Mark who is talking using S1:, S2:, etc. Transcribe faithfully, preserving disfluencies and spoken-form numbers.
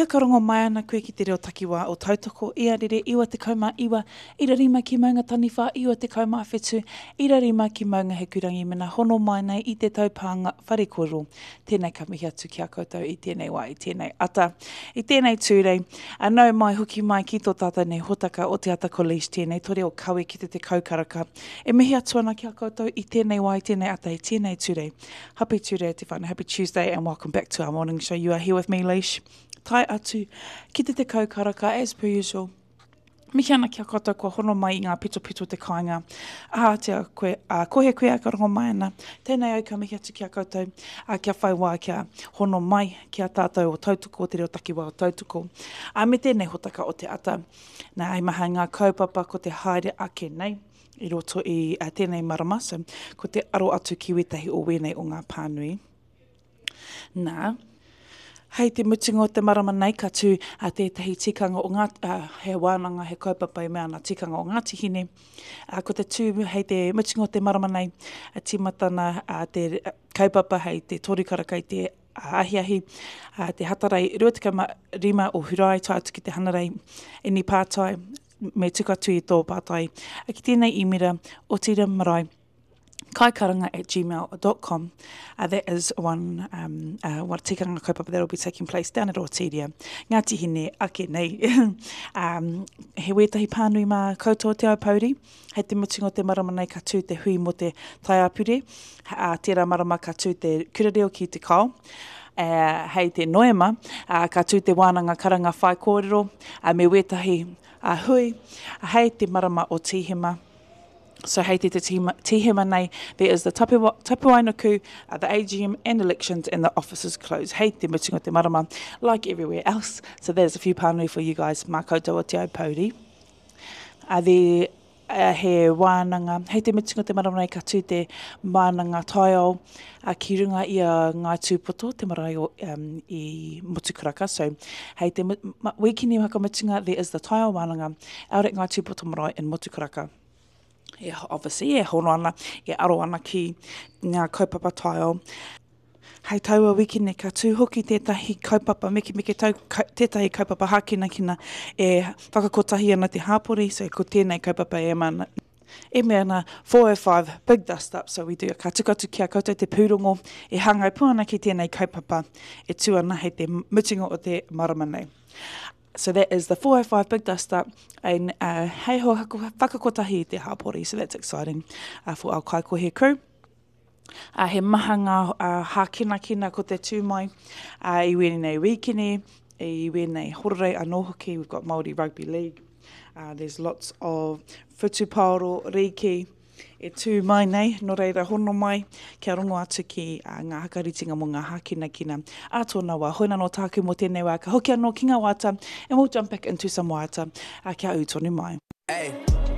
S1: Kia karongo mai ana koe ki te reo takiwā o tautoko, ia rere iwa te kaumā iwa, ira rima ki maunga taniwha, iwa te kaumā whetū, ira rima ki maunga he kurangi mena hono mai nei i te taupanga wharekoro. Tēnei ka mihi atu ki a koutou i tēnei wā, i tēnei ata. I tēnei tūrei, anau mai huki mai ki tō tātou nei hotaka o te ata college tēnei, tore o kawe ki te te kaukaraka. E mihi atu ana ki a koutou i tēnei wā, i tēnei ata, i tēnei tūrei. Happy tūrei te whānau, happy Tuesday and welcome back to our morning show. You are here with me, Leish. Tai atu, ki te te kaukaraka, as per usual. Mihi ana kia koutou kua hono mai i ngā pito pito te kāinga. Ah, te a koe, uh, kohe koe a karongo mai ana. Tēnei au ka mihi atu kia koutou, uh, kia whai wā kia hono mai, kia tātou o tautoko, o te reo takiwā o tautoko. Uh, me tēnei hotaka o te ata, nā ai maha ngā kaupapa ko te haere ake nei, i roto i uh, tēnei marama, so ko te aro atu kiwitahi o wēnei o ngā pānui. Nā, hei te mutunga o te marama nei ka tū a tētahi tikanga o ngā, uh, he wānanga, he kaupapa i mea na tikanga o Ngāti Hine. Uh, ko te tū hei te mutunga o te marama nei, a timatana uh, te uh, kaupapa hei te torukaraka i te uh, ahiahi, uh, te hatarai ruatikama rima o hurai tai atu ki te hanarei i ni pātai, me tukatu i tō pātai. Uh, ki tēnei imira o tira marae, kaikaranga at gmail dot com. Uh, that is one um, uh, one tikanga kaupapa that will be taking place down at Otiria. Ngāti Hine, ake nei. um, he wētahi pānui mā koutou te aupauri. Hei te mutunga o te marama nei ka tū te hui mo te taiapure. Uh, tērā marama ka tū te kurareo ki te kao. Uh, hei te noema, uh, ka tū te wānanga karanga whai kōrero. Uh, me wētahi uh, hui. Uh, hei te marama o Tihima. So hei te te tihima nei, there is the tapuwa, tapuainaku, uh, the A G M and elections and the offices close. Hei te mutunga te marama, like everywhere else. So there's a few pānui for you guys, mā koutou o te aupauri. Uh, there, uh, he wānanga, hei te mutunga te marama nei ka tū te mānanga taiao, uh, ki runga i a ngā tūpoto, te marae o, um, i Motukaraka. So hei te wikini whakamutunga, there is the taiao wānanga out at ngā tūpoto marae in Motukaraka. Yeah, obviously, e hono ana, e aro ana ki ngā kaupapa taiao. Hei taua wikine ka tū hoki tētahi kaupapa, meki meki tau, ka, tētahi kaupapa hākina kina e whakakotahi ana te hāpori, so ko tēnei kaupapa e mana. E mea na four oh five big dust up, so we do a ka tukatu ki a koutou te pūrongo, e hangai puana ki tēnei kaupapa, e tū ana hei te mutunga o te marama nei. So that is the four oh five big dust up, and uh, hei ho whakakotahi i te hāpori, so that's exciting uh, for our kaikohe crew. Uh, he maha ngā uh, hākina kina ko te tūmai, uh, i wēnei wikini, i wēnei hororei anō hoki, we've got Māori Rugby League, uh, there's lots of whutuparo, riki, e tū mai nei, no reira hono mai, kia rongo atu ki uh, ngā hakaritinga mo ngā hākina kina. A tōna wā, hoina no tāku mo tēnei wā, ka hoki anō ki ngā wāta, and we'll jump back into some wāta, uh, kia au tonu mai.
S2: Hey,